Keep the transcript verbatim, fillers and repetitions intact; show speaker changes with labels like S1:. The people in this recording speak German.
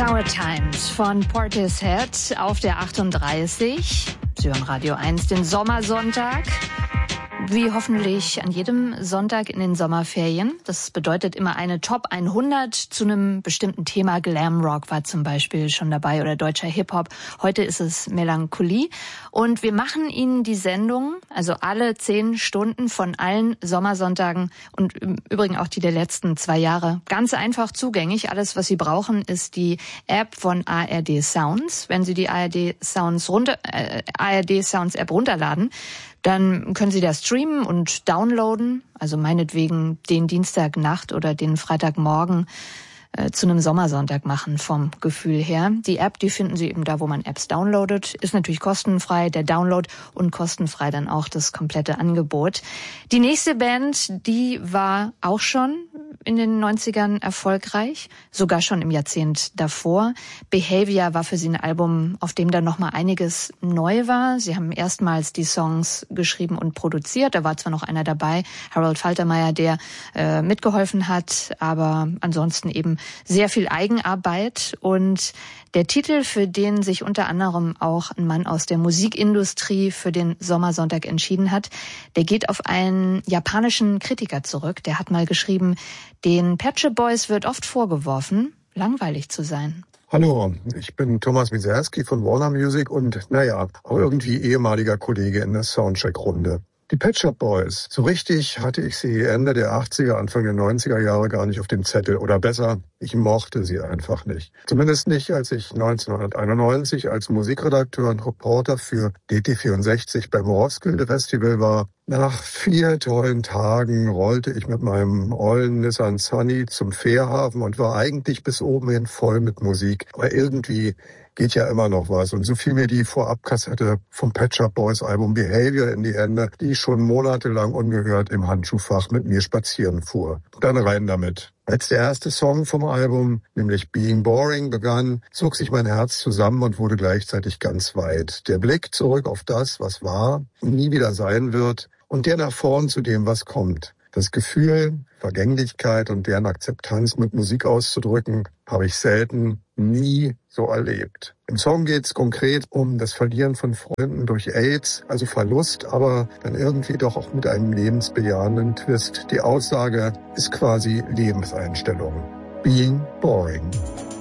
S1: Sour Times von Portishead auf der achtunddreißig. Sie hören Radio eins, den Sommersonntag. Wie hoffentlich an jedem Sonntag in den Sommerferien. Das bedeutet immer eine Top hundert zu einem bestimmten Thema. Glamrock war zum Beispiel schon dabei oder deutscher Hip-Hop. Heute ist es Melancholie. Und wir machen Ihnen die Sendung, also alle zehn Stunden von allen Sommersonntagen und im Übrigen auch die der letzten zwei Jahre, ganz einfach zugänglich. Alles, was Sie brauchen, ist die App von A R D Sounds. Wenn Sie die A R D Sounds runter, äh, A R D Sounds App runterladen, dann können Sie das streamen und downloaden, also meinetwegen den Dienstagnacht oder den Freitagmorgen äh, zu einem Sommersonntag machen vom Gefühl her. Die App, die finden Sie eben da, wo man Apps downloadet, ist natürlich kostenfrei, der Download, und kostenfrei dann auch das komplette Angebot. Die nächste Band, die war auch schon in den neunzigern erfolgreich, sogar schon im Jahrzehnt davor. Behavior war für sie ein Album, auf dem dann nochmal einiges neu war. Sie haben erstmals die Songs geschrieben und produziert. Da war zwar noch einer dabei, Harold Faltermeyer, der äh, mitgeholfen hat, aber ansonsten eben sehr viel Eigenarbeit. Und der Titel, für den sich unter anderem auch ein Mann aus der Musikindustrie für den Sommersonntag entschieden hat, der geht auf einen japanischen Kritiker zurück. Der hat mal geschrieben, den Pet Shop Boys wird oft vorgeworfen, langweilig zu sein.
S2: Hallo, ich bin Thomas Mizerski von Warner Music und, naja, auch irgendwie ehemaliger Kollege in der Soundcheck-Runde. Die Pet Shop Boys, so richtig hatte ich sie Ende der achtziger, Anfang der neunziger Jahre gar nicht auf dem Zettel. Oder besser, ich mochte sie einfach nicht. Zumindest nicht, als ich neunzehnhunderteinundneunzig als Musikredakteur und Reporter für D T vierundsechzig beim Roskilde Festival war. Nach vier tollen Tagen rollte ich mit meinem ollen Nissan Sunny zum Fährhafen und war eigentlich bis oben hin voll mit Musik. Aber irgendwie geht ja immer noch was. Und so fiel mir die Vorabkassette vom Pet Shop Boys Album Behavior in die Hände, die ich schon monatelang ungehört im Handschuhfach mit mir spazieren fuhr. Dann rein damit. Als der erste Song vom Album, nämlich Being Boring, begann, zog sich mein Herz zusammen und wurde gleichzeitig ganz weit. Der Blick zurück auf das, was war und nie wieder sein wird, und der nach vorn zu dem, was kommt. Das Gefühl, Vergänglichkeit und deren Akzeptanz mit Musik auszudrücken, habe ich selten, nie so erlebt. Im Song geht es konkret um das Verlieren von Freunden durch AIDS, also Verlust, aber dann irgendwie doch auch mit einem lebensbejahenden Twist. Die Aussage ist quasi Lebenseinstellung. Being boring.